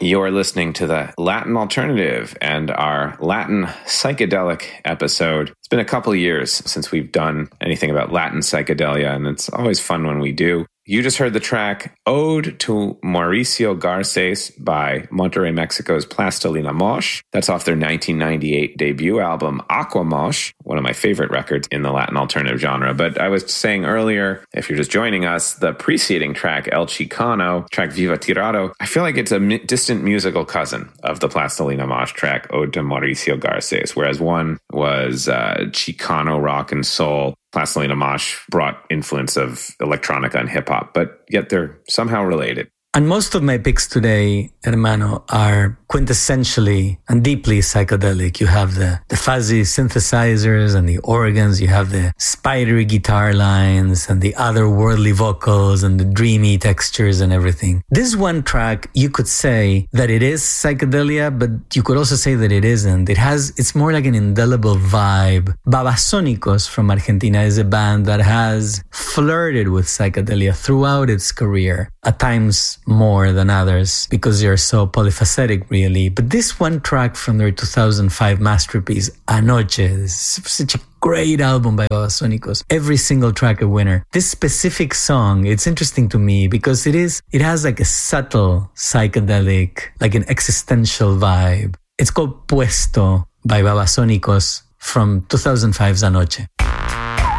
You're listening to the Latin Alternative and our Latin psychedelic episode. It's been a couple of years since we've done anything about Latin psychedelia, and it's always fun when we do. You just heard the track Ode to Mauricio Garces by Monterrey, Mexico's Plastilina Mosh. That's off their 1998 debut album Aquamosh, one of my favorite records in the Latin alternative genre. But I was saying earlier, if you're just joining us, the preceding track, El Chicano, track Viva Tirado, I feel like it's a distant musical cousin of the Plastilina Mosh track Ode to Mauricio Garces, whereas one was Chicano rock and soul. Plastilina Mosh brought influence of electronica and hip-hop, but yet they're somehow related. And most of my picks today, hermano, are quintessentially and deeply psychedelic. You have the fuzzy synthesizers and the organs. You have the spidery guitar lines and the otherworldly vocals and the dreamy textures and everything. This one track, you could say that it is psychedelia, but you could also say that it isn't. It's more like an indelible vibe. Babasónicos from Argentina is a band that has flirted with psychedelia throughout its career, at times more than others because they're so polyphacetic, really. But this one track from their 2005 masterpiece, Anoche, is such a great album by Babasónicos. Every single track a winner. This specific song, it's interesting to me because it has like a subtle psychedelic, like an existential vibe. It's called Puesto by Babasónicos from 2005's Anoche.